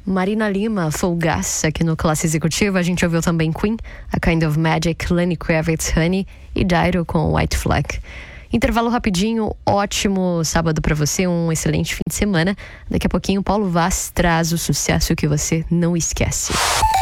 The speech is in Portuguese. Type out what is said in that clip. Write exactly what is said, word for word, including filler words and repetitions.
Marina Lima, Full Gas, aqui no Classe Executiva. A gente ouviu também Queen, A Kind of Magic, Lenny Kravitz, Honey e Dairo com White Flag. Intervalo rapidinho, ótimo sábado pra você, um excelente fim de semana. Daqui a pouquinho Paulo Vaz traz o sucesso que você não esquece.